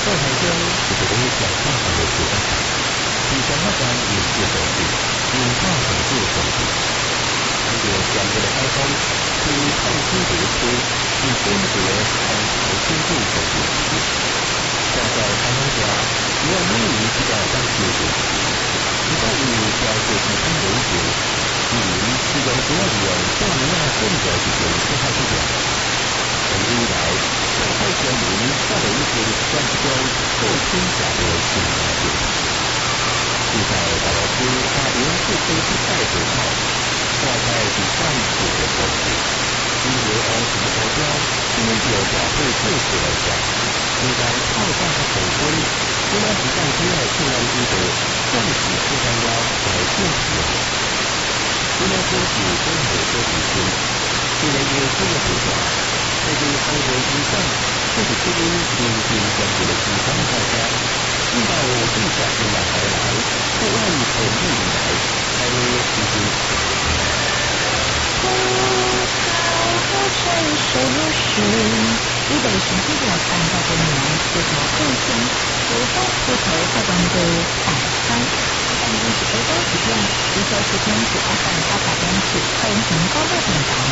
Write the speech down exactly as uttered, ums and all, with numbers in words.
台中是一个讲大话的主办场，平常发展也是本地，因大本地本地。这个两个的开通，是创新的一区，以中国和台新地本地区。现在台湾家，主要内容是在当地的，一到五交接提升流行，一零是由主要利用东亚建筑进行开发质量。本地以来，上海居民在一些专区中后天下的新发现。是在大陆区把原始飞机带回后，挂在地上是个东西。因为欧什么国家，今年就表会特殊来讲，应该靠大的本身，虽然不但需要自然基础，但是非常要来建设。虽然说是中国多地区，虽然有这个国家，在这个欧洲之上，这是这边明星关注的地方大家，遇到我最小的来来来，不按本地来，还有其实。成熟时，一北十七点三到今年四条后线，如风不头化妆的百川，但因是欧洲时间，一周时间是二百八百公尺，很成高的点达。